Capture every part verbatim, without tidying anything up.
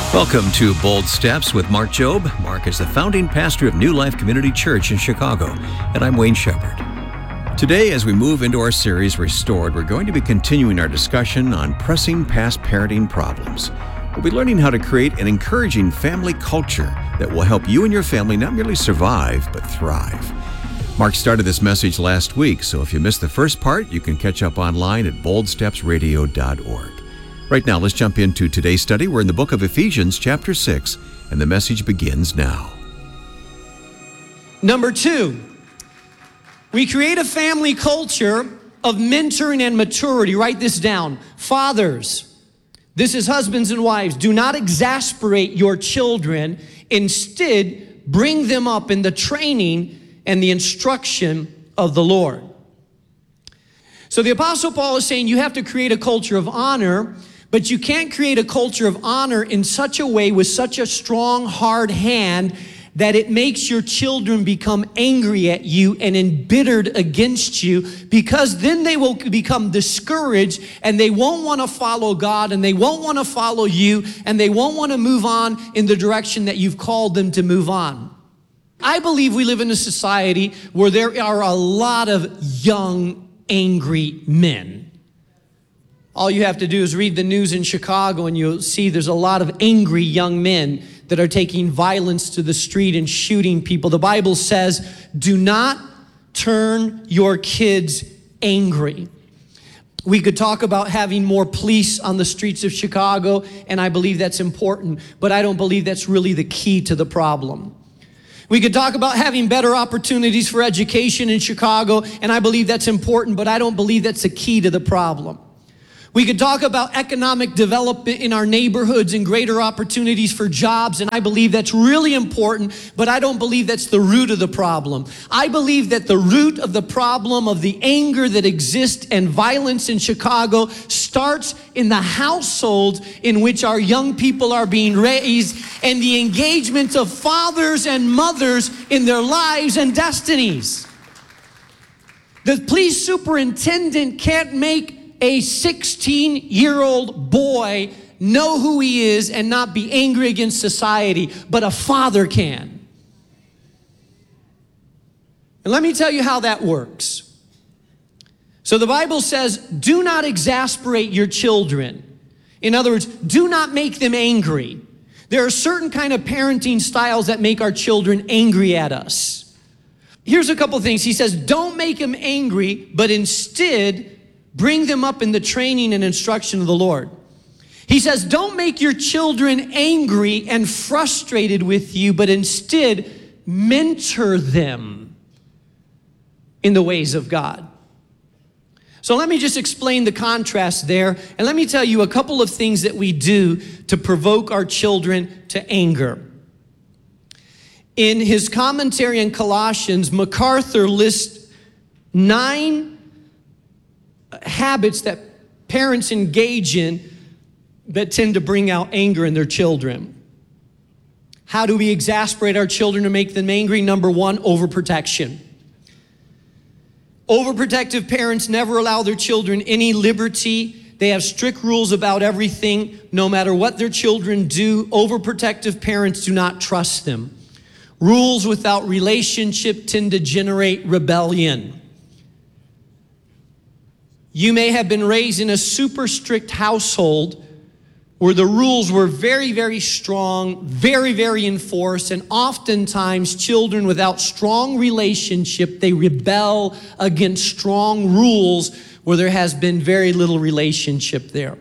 Welcome to Bold Steps with Mark Jobe. Mark is the founding pastor of New Life Community Church in Chicago, and I'm Wayne Shepherd. Today, as we move into our series, Restored, we're going to be continuing our discussion on pressing past parenting problems. We'll be learning how to create an encouraging family culture that will help you and your family not merely survive, but thrive. Mark started this message last week, so if you missed the first part, you can catch up online at bold steps radio dot org. Right now, let's jump into today's study. We're in the book of Ephesians, chapter six, and the message begins now. Number two, we create a family culture of mentoring and maturity. Write this down. Fathers, this is husbands and wives, do not exasperate your children. Instead, bring them up in the training and the instruction of the Lord. So the Apostle Paul is saying you have to create a culture of honor, but you can't create a culture of honor in such a way with such a strong, hard hand that it makes your children become angry at you and embittered against you, because then they will become discouraged and they won't want to follow God and they won't want to follow you and they won't want to move on in the direction that you've called them to move on. I believe we live in a society where there are a lot of young, angry men. All you have to do is read the news in Chicago and you'll see there's a lot of angry young men that are taking violence to the street and shooting people. The Bible says, do not turn your kids angry. We could talk about having more police on the streets of Chicago, and I believe that's important, but I don't believe that's really the key to the problem. We could talk about having better opportunities for education in Chicago, and I believe that's important, but I don't believe that's the key to the problem. We could talk about economic development in our neighborhoods and greater opportunities for jobs, and I believe that's really important, but I don't believe that's the root of the problem. I believe that the root of the problem of the anger that exists and violence in Chicago starts in the household in which our young people are being raised and the engagement of fathers and mothers in their lives and destinies. The police superintendent can't make a sixteen-year-old boy know who he is and not be angry against society, but a father can. And let me tell you how that works. So the Bible says, do not exasperate your children. In other words, do not make them angry. There are certain kind of parenting styles that make our children angry at us. Here's a couple things. He says, don't make them angry, but instead bring them up in the training and instruction of the Lord. He says, don't make your children angry and frustrated with you, but instead mentor them in the ways of God. So let me just explain the contrast there, and let me tell you a couple of things that we do to provoke our children to anger. In his commentary on Colossians, MacArthur lists nine habits that parents engage in that tend to bring out anger in their children. How do we exasperate our children to make them angry? Number one, overprotection. Overprotective parents never allow their children any liberty. They have strict rules about everything, no matter what their children do. Overprotective parents do not trust them. Rules without relationship tend to generate rebellion. You may have been raised in a super strict household where the rules were very, very strong, very, very enforced, and oftentimes children without strong relationship, they rebel against strong rules where there has been very little relationship there.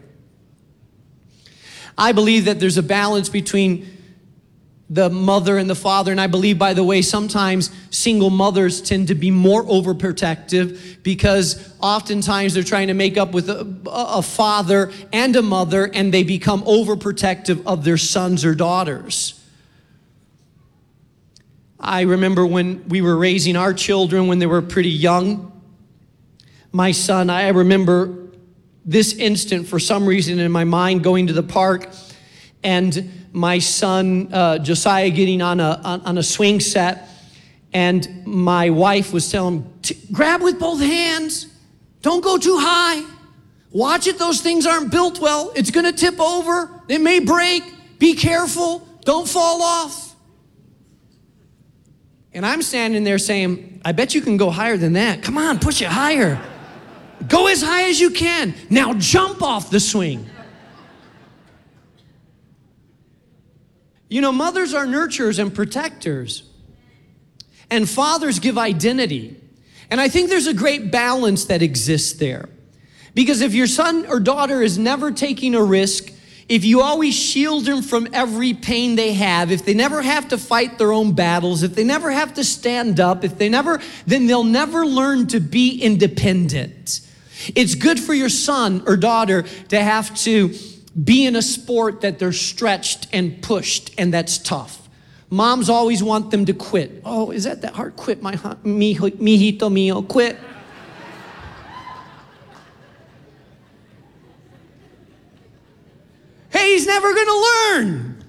I believe that there's a balance between the mother and the father, and I believe, by the way, sometimes single mothers tend to be more overprotective because oftentimes they're trying to make up with a, a father and a mother, and they become overprotective of their sons or daughters. I remember when we were raising our children when they were pretty young. My son, I remember this instant for some reason in my mind, going to the park, and my son uh, Josiah getting on a on, on a swing set, and my wife was telling him, grab with both hands, don't go too high, watch it, those things aren't built well, it's gonna tip over, it may break, Be careful. Don't fall off. And I'm standing there saying, I bet you can go higher than that. Come on, push it higher. Go as high as you can. Now jump off the swing. You know, mothers are nurturers and protectors. And fathers give identity. And I think there's a great balance that exists there. Because if your son or daughter is never taking a risk, if you always shield them from every pain they have, if they never have to fight their own battles, if they never have to stand up, if they never, then they'll never learn to be independent. It's good for your son or daughter to have to be in a sport that they're stretched and pushed, and that's tough. Moms always want them to quit. Oh, is that that hard? Quit, my mijo, mijito mío, quit. Hey, he's never gonna learn.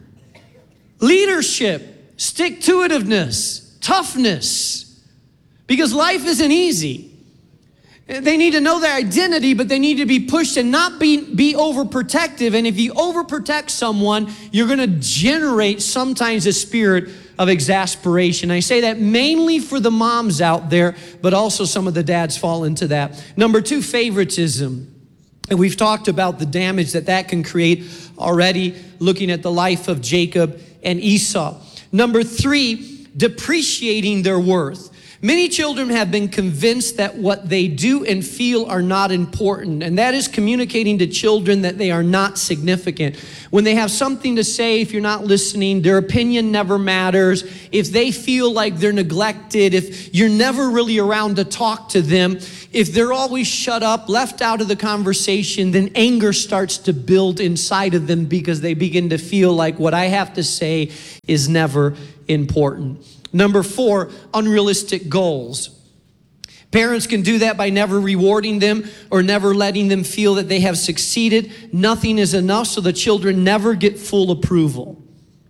Leadership, stick-to-itiveness, toughness, because life isn't easy. They need to know their identity, but they need to be pushed and not be, be overprotective. And if you overprotect someone, you're gonna generate sometimes a spirit of exasperation. I say that mainly for the moms out there, but also some of the dads fall into that. Number two, favoritism. And we've talked about the damage that that can create already, looking at the life of Jacob and Esau. Number three, depreciating their worth. Many children have been convinced that what they do and feel are not important, and that is communicating to children that they are not significant. When they have something to say, if you're not listening, their opinion never matters. If they feel like they're neglected, if you're never really around to talk to them, if they're always shut up, left out of the conversation, then anger starts to build inside of them because they begin to feel like what I have to say is never important. Number four, unrealistic goals. Parents can do that by never rewarding them or never letting them feel that they have succeeded. Nothing is enough, so the children never get full approval.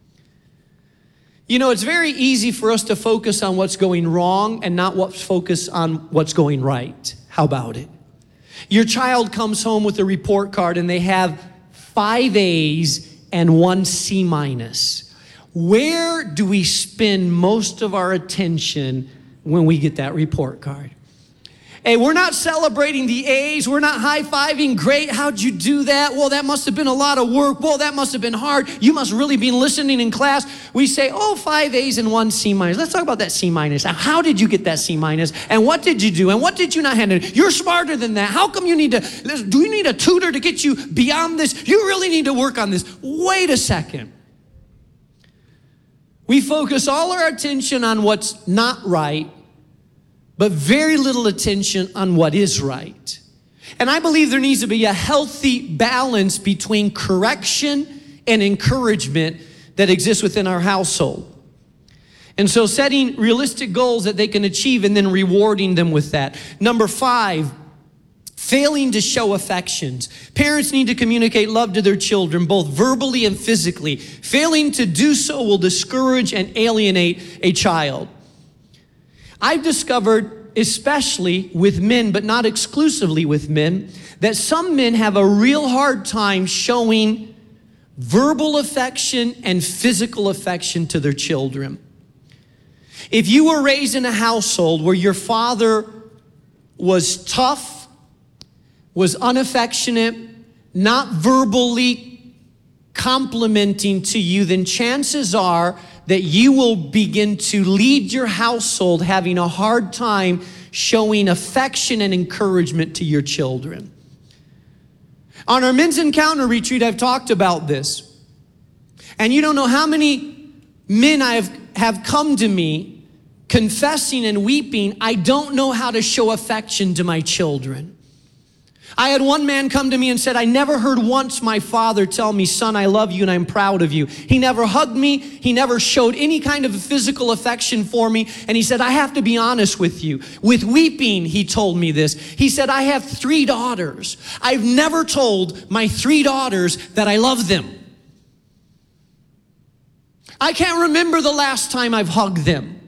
You know, it's very easy for us to focus on what's going wrong and not what focus on what's going right. How about it? Your child comes home with a report card and they have five A's and one C minus. Where do we spend most of our attention when we get that report card? Hey, we're not celebrating the A's. We're not high-fiving. Great, how'd you do that? Well, that must have been a lot of work. Well, that must have been hard. You must really be listening in class. We say, oh, five A's and one C minus. Let's talk about that C minus. How did you get that C minus? And what did you do? And what did you not handle? You're smarter than that. How come you need to, do you need a tutor to get you beyond this? You really need to work on this. Wait a second. We focus all our attention on what's not right, but very little attention on what is right. And I believe there needs to be a healthy balance between correction and encouragement that exists within our household. And so setting realistic goals that they can achieve and then rewarding them with that. Number five, failing to show affections. Parents need to communicate love to their children, both verbally and physically. Failing to do so will discourage and alienate a child. I've discovered, especially with men, but not exclusively with men, that some men have a real hard time showing verbal affection and physical affection to their children. If you were raised in a household where your father was tough, was unaffectionate, not verbally complimenting to you, then chances are that you will begin to lead your household having a hard time showing affection and encouragement to your children. On our Men's Encounter retreat, I've talked about this. And you don't know how many men I have, have come to me confessing and weeping, I don't know how to show affection to my children. I had one man come to me and said, I never heard once my father tell me, son, I love you and I'm proud of you. He never hugged me. He never showed any kind of physical affection for me. And he said, I have to be honest with you. With weeping, he told me this. He said, I have three daughters. I've never told my three daughters that I love them. I can't remember the last time I've hugged them.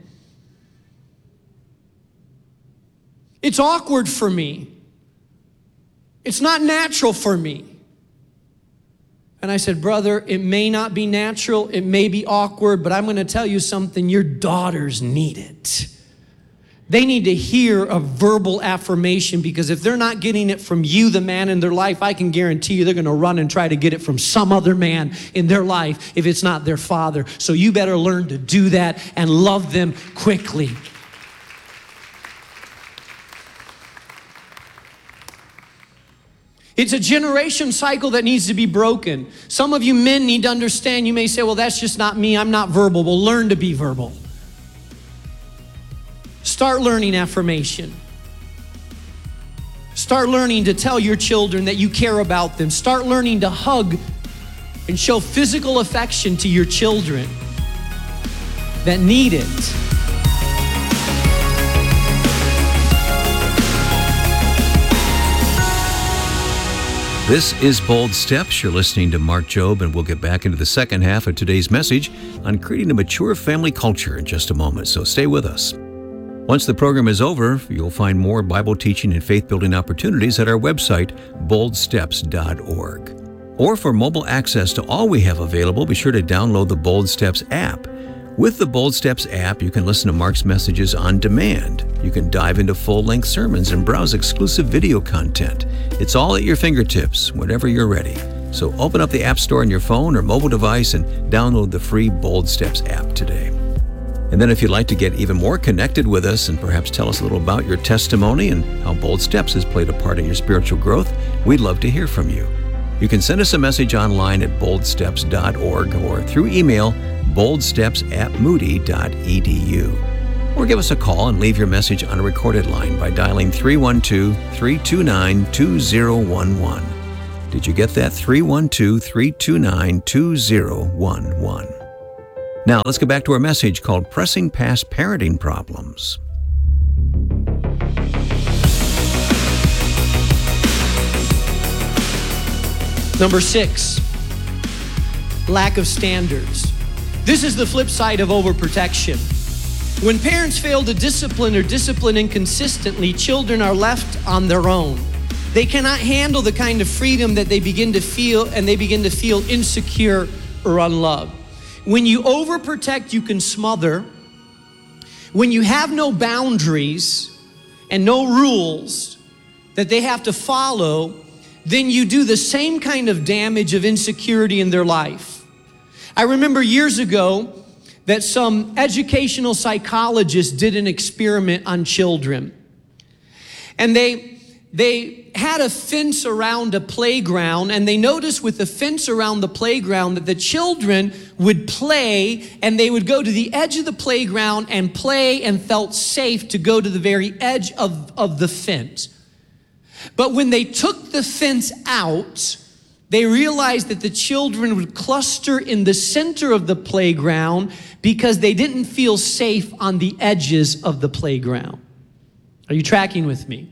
It's awkward for me. It's not natural for me. And I said, brother, it may not be natural, it may be awkward, but I'm going to tell you something, your daughters need it. They need to hear a verbal affirmation, because if they're not getting it from you, the man in their life, I can guarantee you they're going to run and try to get it from some other man in their life if it's not their father. So you better learn to do that and love them quickly. It's a generation cycle that needs to be broken. Some of you men need to understand, you may say, well, that's just not me, I'm not verbal. Well, learn to be verbal. Start learning affirmation. Start learning to tell your children that you care about them. Start learning to hug and show physical affection to your children that need it. This is Bold Steps. You're listening to Mark Jobe, and we'll get back into the second half of today's message on creating a mature family culture in just a moment, so stay with us. Once the program is over, you'll find more Bible teaching and faith-building opportunities at our website, bold steps dot org. Or for mobile access to all we have available, be sure to download the Bold Steps app. With the Bold Steps app, you can listen to Mark's messages on demand. You can dive into full-length sermons and browse exclusive video content. It's all at your fingertips whenever you're ready. So open up the App Store on your phone or mobile device and download the free Bold Steps app today. And then if you'd like to get even more connected with us and perhaps tell us a little about your testimony and how Bold Steps has played a part in your spiritual growth, we'd love to hear from you. You can send us a message online at bold steps dot org or through email, boldsteps at moody dot e d u. Or give us a call and leave your message on a recorded line by dialing three one two, three two nine, two zero one one. Did you get that? three one two, three two nine, two zero one one. Now, let's get back to our message called Pressing Past Parenting Problems. Number six, lack of standards. This is the flip side of overprotection. When parents fail to discipline or discipline inconsistently, children are left on their own. They cannot handle the kind of freedom that they begin to feel, and they begin to feel insecure or unloved. When you overprotect, you can smother. When you have no boundaries and no rules that they have to follow, then you do the same kind of damage of insecurity in their life. I remember years ago that some educational psychologists did an experiment on children. And they they had a fence around a playground, and they noticed with the fence around the playground that the children would play, and they would go to the edge of the playground and play and felt safe to go to the very edge of, of the fence. But when they took the fence out, they realized that the children would cluster in the center of the playground because they didn't feel safe on the edges of the playground. Are you tracking with me?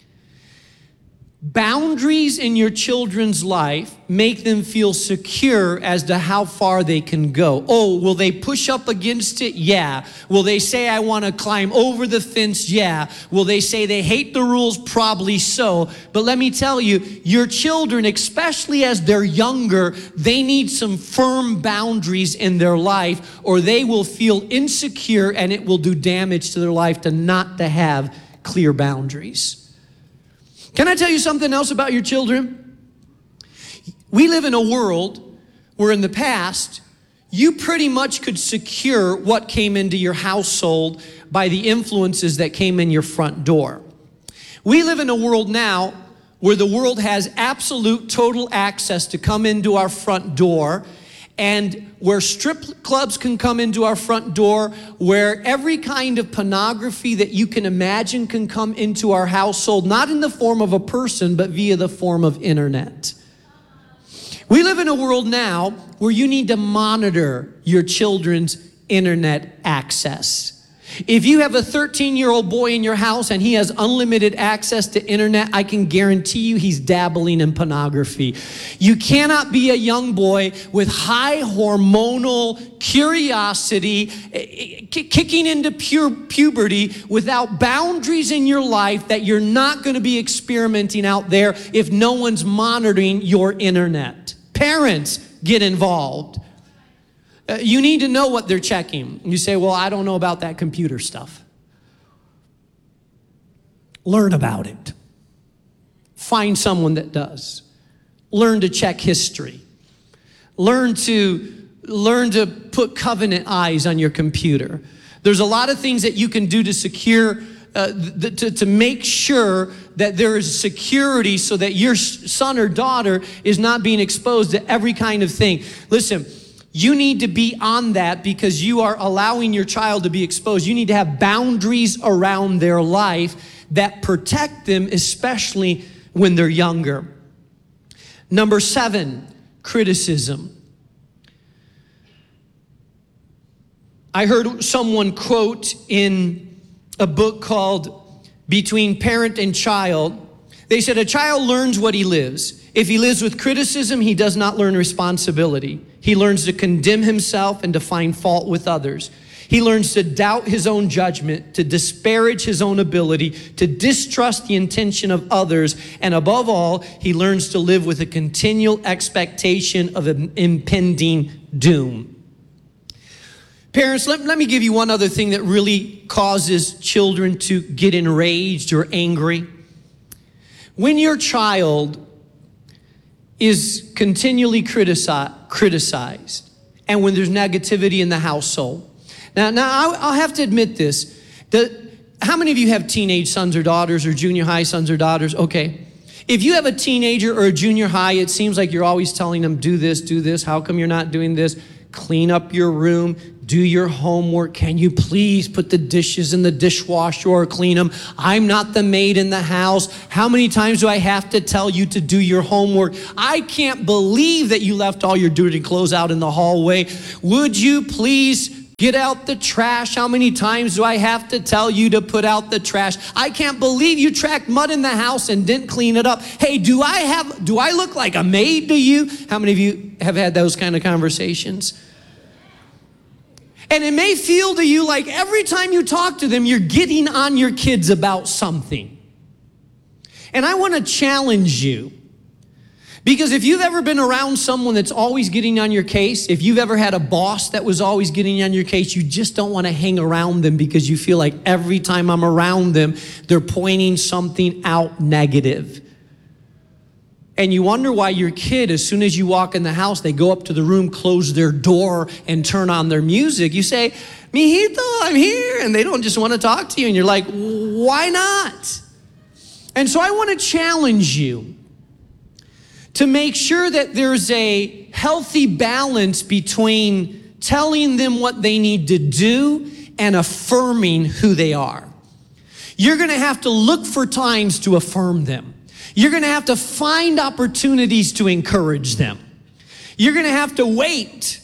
Boundaries in your children's life make them feel secure as to how far they can go. Oh, will they push up against it? Yeah. Will they say, I want to climb over the fence? Yeah. Will they say they hate the rules? Probably so. But let me tell you, your children, especially as they're younger, they need some firm boundaries in their life, or they will feel insecure, and it will do damage to their life to not to have clear boundaries. Can I tell you something else about your children? We live in a world where in the past, you pretty much could secure what came into your household by the influences that came in your front door. We live in a world now where the world has absolute total access to come into our front door, and where strip clubs can come into our front door, where every kind of pornography that you can imagine can come into our household, not in the form of a person, but via the form of internet. We live in a world now where you need to monitor your children's internet access. If you have a thirteen-year-old boy in your house and he has unlimited access to internet, I can guarantee you he's dabbling in pornography. You cannot be a young boy with high hormonal curiosity, kicking into pure puberty without boundaries in your life that you're not going to be experimenting out there if no one's monitoring your internet. Parents, get involved. Uh, you need to know what they're checking. You say, well, I don't know about that computer stuff. Learn about it. Find someone that does. Learn to check history. Learn to, learn to put covenant eyes on your computer. There's a lot of things that you can do to secure, uh, th- to, to make sure that there is security so that your son or daughter is not being exposed to every kind of thing. Listen, you need to be on that because you are allowing your child to be exposed. You need to have boundaries around their life that protect them, especially when they're younger. Number seven, criticism. I heard someone quote in a book called Between Parent and Child. They said, a child learns what he lives. If he lives with criticism, he does not learn responsibility. He learns to condemn himself and to find fault with others. He learns to doubt his own judgment, to disparage his own ability, to distrust the intention of others, and above all, he learns to live with a continual expectation of an impending doom. Parents, let, let me give you one other thing that really causes children to get enraged or angry. When your child is continually critici- criticized and when there's negativity in the household. Now, now I'll, I'll have to admit this. The, how many of you have teenage sons or daughters or junior high sons or daughters? Okay. If you have a teenager or a junior high, it seems like you're always telling them, do this, do this. How come you're not doing this? Clean up your room. Do your homework. Can you please put the dishes in the dishwasher or clean them? I'm not the maid in the house. How many times do I have to tell you to do your homework? I can't believe that you left all your dirty clothes out in the hallway. Would you please get out the trash? How many times do I have to tell you to put out the trash? I can't believe you tracked mud in the house and didn't clean it up. Hey, do I have, do I look like a maid to you? How many of you have had those kind of conversations? And it may feel to you like every time you talk to them, you're getting on your kids about something. And I want to challenge you. Because if you've ever been around someone that's always getting on your case, if you've ever had a boss that was always getting on your case, you just don't want to hang around them because you feel like every time I'm around them, they're pointing something out negative. And you wonder why your kid, as soon as you walk in the house, they go up to the room, close their door, and turn on their music. You say, Mijito, I'm here. And they don't just want to talk to you. And you're like, why not? And so I want to challenge you to make sure that there's a healthy balance between telling them what they need to do and affirming who they are. You're going to have to look for times to affirm them. You're going to have to find opportunities to encourage them. You're going to have to wait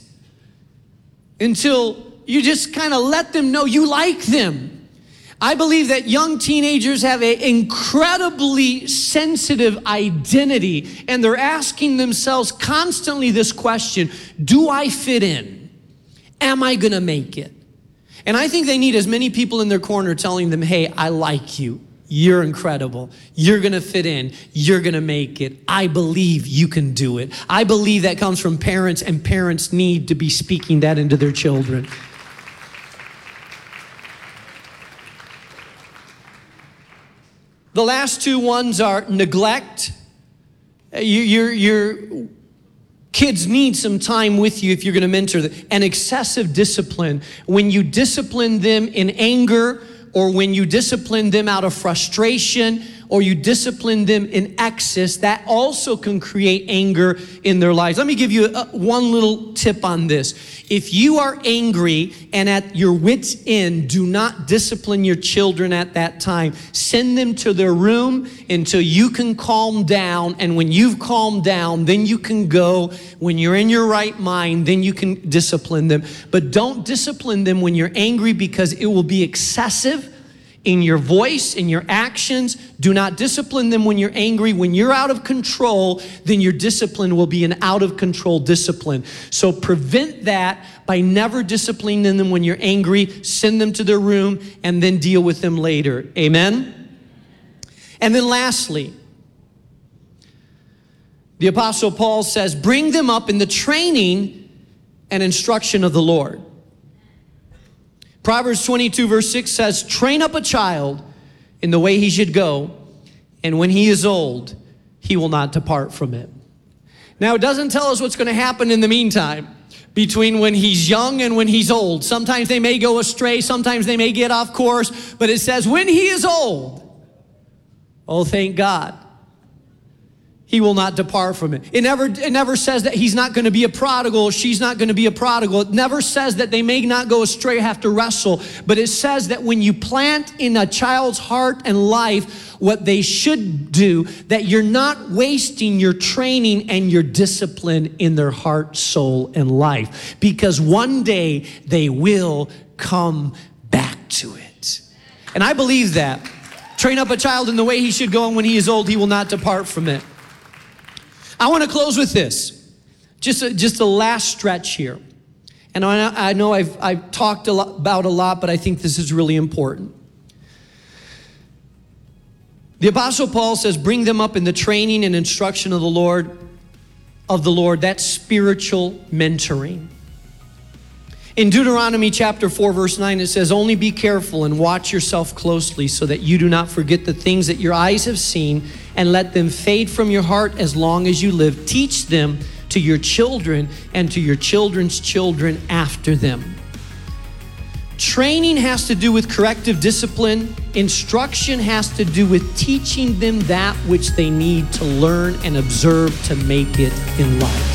until you just kind of let them know you like them. I believe that young teenagers have an incredibly sensitive identity, and they're asking themselves constantly this question, do I fit in? Am I going to make it? And I think they need as many people in their corner telling them, hey, I like you. You're incredible. You're going to fit in. You're going to make it. I believe you can do it. I believe that comes from parents, and parents need to be speaking that into their children. The last two ones are neglect. You, your, your kids need some time with you if you're going to mentor them. And excessive discipline. When you discipline them in anger, or when you discipline them out of frustration, or you discipline them in excess, that also can create anger in their lives. Let me give you a, one little tip on this. If you are angry and at your wit's end, do not discipline your children at that time. Send them to their room until you can calm down. And when you've calmed down, then you can go. When you're in your right mind, then you can discipline them. But don't discipline them when you're angry, because it will be excessive in your voice, in your actions. Do not discipline them when you're angry. When you're out of control, then your discipline will be an out of control discipline. So prevent that by never disciplining them when you're angry. Send them to their room and then deal with them later. Amen? And then lastly, The Apostle Paul says, bring them up in the training and instruction of the Lord. Proverbs twenty-two verse six says, train up a child in the way he should go, and when he is old, he will not depart from it. Now, it doesn't tell us what's going to happen in the meantime between when he's young and when he's old. Sometimes they may go astray, sometimes they may get off course, but it says when he is old, oh, thank God, he will not depart from it. It never, it never says that he's not going to be a prodigal, she's not going to be a prodigal. It never says that they may not go astray, have to wrestle. But it says that when you plant in a child's heart and life what they should do, that you're not wasting your training and your discipline in their heart, soul, and life. Because one day they will come back to it. And I believe that. Train up a child in the way he should go, and when he is old, he will not depart from it. I want to close with this, just a, just a last stretch here. And I, I know I've, I've talked a lot, about a lot, but I think this is really important. The Apostle Paul says, bring them up in the training and instruction of the Lord, of the Lord. That's spiritual mentoring. In Deuteronomy chapter four, verse nine, it says, only be careful and watch yourself closely so that you do not forget the things that your eyes have seen, and let them fade from your heart as long as you live. Teach them to your children and to your children's children after them. Training has to do with corrective discipline. Instruction has to do with teaching them that which they need to learn and observe to make it in life.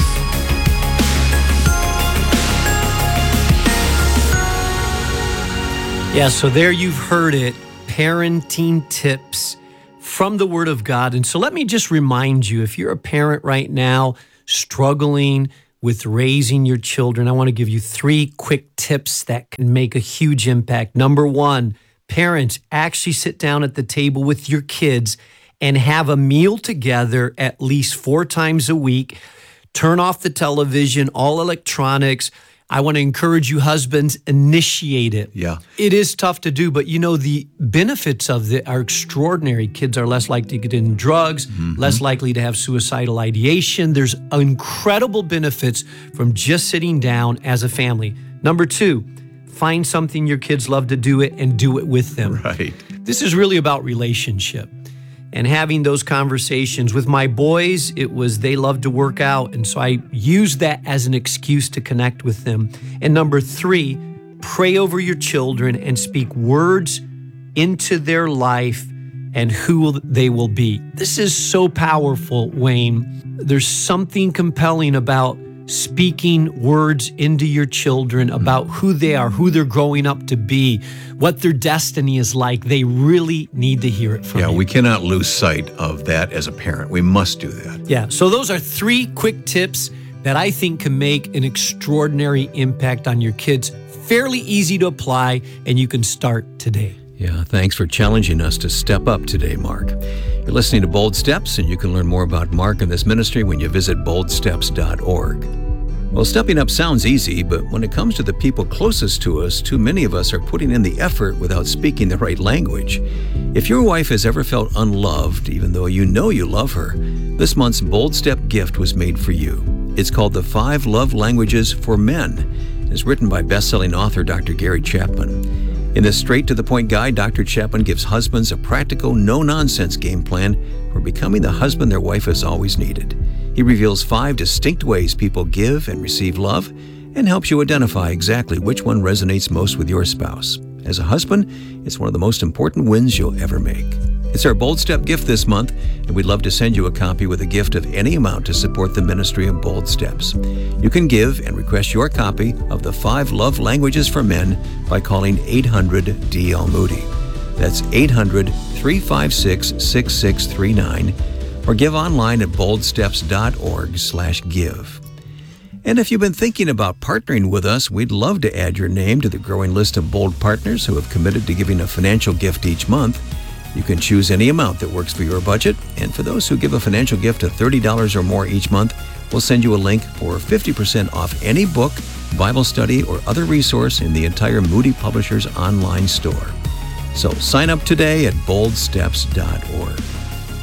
Yeah, so there you've heard it, parenting tips from the Word of God. And so let me just remind you, if you're a parent right now struggling with raising your children, I want to give you three quick tips that can make a huge impact. Number one, parents, actually sit down at the table with your kids and have a meal together at least four times a week. Turn off the television, all electronics. I want to encourage you husbands, initiate it. Yeah. It is tough to do, but you know, the benefits of it are extraordinary. Kids are less likely to get in drugs, mm-hmm. less likely to have suicidal ideation. There's incredible benefits from just sitting down as a family. Number two, find something your kids love to do it and do it with them. Right. This is really about relationship. And having those conversations with my boys, it was they love to work out. And so I used that as an excuse to connect with them. And number three, pray over your children and speak words into their life and who they will be. This is so powerful, Wayne. There's something compelling about speaking words into your children about who they are, who they're growing up to be, what their destiny is like. They really need to hear it from you. Yeah, we cannot lose sight of that as a parent. We must do that. Yeah, so those are three quick tips that I think can make an extraordinary impact on your kids. Fairly easy to apply, and you can start today. Yeah, thanks for challenging us to step up today, Mark. You're listening to Bold Steps, and you can learn more about Mark and this ministry when you visit bold steps dot org. Well, stepping up sounds easy, but when it comes to the people closest to us, too many of us are putting in the effort without speaking the right language. If your wife has ever felt unloved, even though you know you love her, this month's Bold Step gift was made for you. It's called The Five Love Languages for Men. It's written by best-selling author Doctor Gary Chapman. In this straight-to-the-point guide, Doctor Chapman gives husbands a practical, no-nonsense game plan for becoming the husband their wife has always needed. He reveals five distinct ways people give and receive love and helps you identify exactly which one resonates most with your spouse. As a husband, it's one of the most important wins you'll ever make. It's our Bold Step gift this month, and we'd love to send you a copy with a gift of any amount to support the ministry of Bold Steps. You can give and request your copy of The Five Love Languages for Men by calling eight hundred D L Moody. That's eight hundred, three five six, six six three nine, or give online at bold steps dot org slash give. And if you've been thinking about partnering with us, we'd love to add your name to the growing list of Bold partners who have committed to giving a financial gift each month. You can choose any amount that works for your budget, and for those who give a financial gift of thirty dollars or more each month, we'll send you a link for fifty percent off any book, Bible study, or other resource in the entire Moody Publishers online store. So sign up today at bold steps dot org.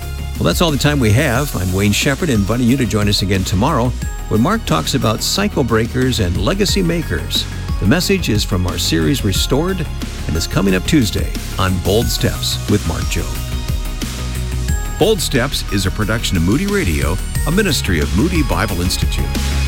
Well, that's all the time we have. I'm Wayne Shepherd, inviting you to join us again tomorrow when Mark talks about cycle breakers and legacy makers. The message is from our series Restored and is coming up Tuesday on Bold Steps with Mark Jobe. Bold Steps is a production of Moody Radio, a ministry of Moody Bible Institute.